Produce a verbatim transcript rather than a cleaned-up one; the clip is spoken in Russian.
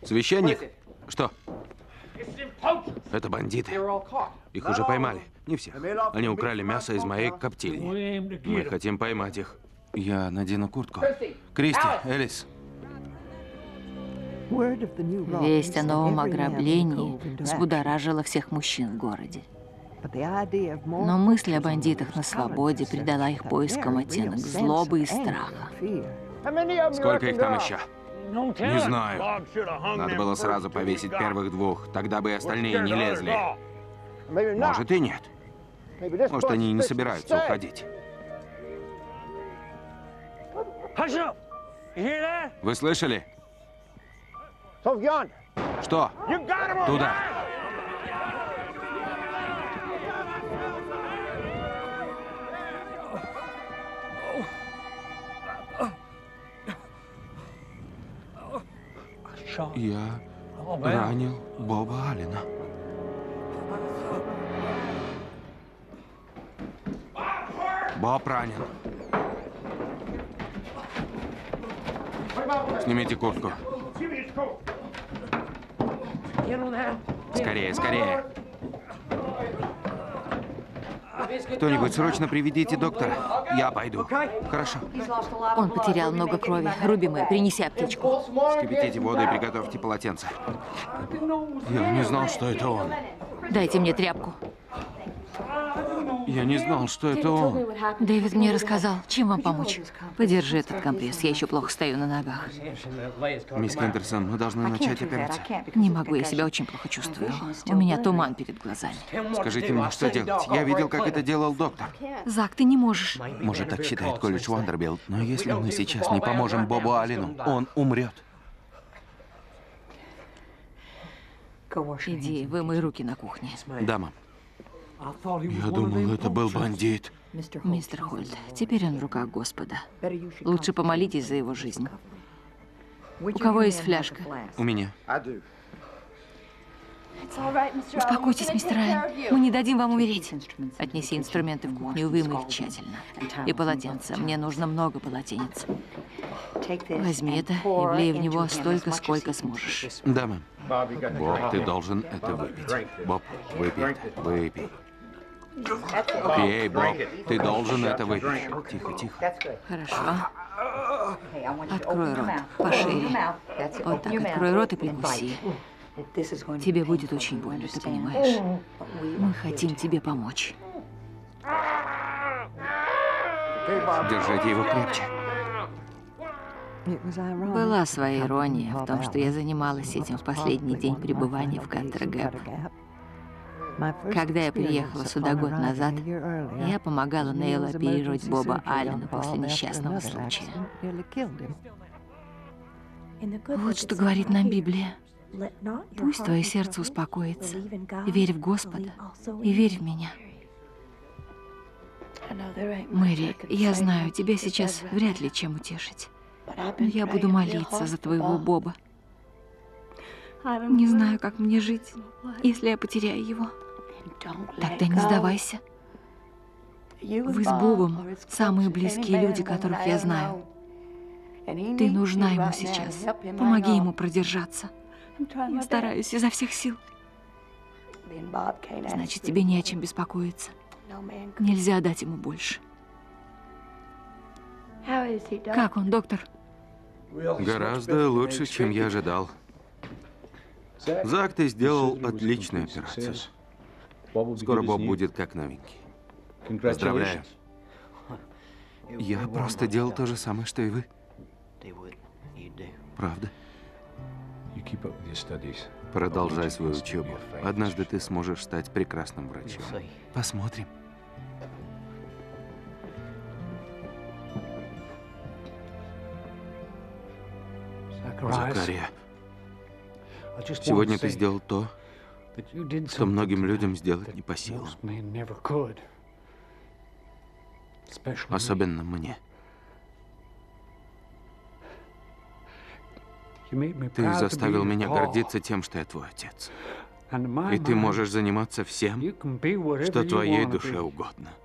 Священник? Что? Это бандиты. Их уже поймали. Не всех. Они украли мясо из моей коптильни. Мы хотим поймать их. Я надену куртку. Кристи, Элис. Весть о новом ограблении взбудоражила всех мужчин в городе. Но мысль о бандитах на свободе придала их поискам оттенок злобы и страха. Сколько их там еще? Не знаю. Надо было сразу повесить первых двух, тогда бы и остальные не лезли. Может и нет. Может, они и не собираются уходить. Вы слышали? Что? Туда. Я ранил Боба Аллена. Боб ранен. Снимите куртку. Скорее, скорее. Кто-нибудь срочно приведите доктора. Я пойду. Хорошо. Он потерял много крови. Руби Мэй, принеси аптечку. Вскипятите воду и приготовьте полотенце. Я не знал, что это он. Дайте мне тряпку. Я не знал, что это он. Дэвид мне рассказал. Чем вам помочь? Подержи этот компресс. Я еще плохо стою на ногах. Мисс Хендерсон, мы должны начать операцию. Не могу, я себя очень плохо чувствую. У меня туман перед глазами. Скажите мне, что делать? Я видел, как это делал доктор. Зак, ты не можешь. Может, так считает колледж Вандербилт, но если мы сейчас не поможем Бобу Аллену, он умрет. Иди, вымой руки на кухне. Да, мам. Я думал, это был бандит. Мистер Хольт, теперь он в руках Господа. Лучше помолитесь за его жизнь. У кого есть фляжка? У меня. Успокойтесь, мистер Райан. Мы не дадим вам умереть. Отнеси инструменты в кухню, вымой их тщательно. И полотенце. Мне нужно много полотенец. Возьми это и влей в него столько, сколько сможешь. Да, мам. Боб, ты должен это выпить. Боб, выпей это. Выпей. Пей, Боб. Ты должен это выпить. Тихо, тихо. Хорошо. Открой рот. Пошире. Вот так. Открой рот и прикуси. Тебе будет очень больно, ты понимаешь? Мы хотим тебе помочь. Держите его крепче. Была своя ирония в том, что я занималась этим в последний день пребывания в Кантер-Гэп. Когда я приехала сюда год назад, я помогала Нейлу оперировать Боба Аллена после несчастного случая. Вот что говорит нам Библия. Пусть твое сердце успокоится. Верь в Господа и верь в меня. Мэри, я знаю, тебя сейчас вряд ли чем утешить. Но я буду молиться за твоего Боба. Не знаю, как мне жить, если я потеряю его. Тогда не сдавайся. Вы с Бобом самые близкие люди, которых я знаю. Ты нужна ему сейчас. Помоги ему продержаться. Я стараюсь изо всех сил. Значит, тебе не о чем беспокоиться. Нельзя дать ему больше. Как он, доктор? Гораздо лучше, чем я ожидал. Зак, ты сделал отличную операцию. Скоро Боб будет как новенький. Поздравляю. Я просто делал то же самое, что и вы. Правда? Продолжай свою учебу. Однажды ты сможешь стать прекрасным врачом. Посмотрим. Закария, сегодня ты сделал то, что многим людям сделать не по силам. Особенно мне. Ты заставил меня гордиться тем, что я твой отец. И ты можешь заниматься всем, что твоей душе угодно.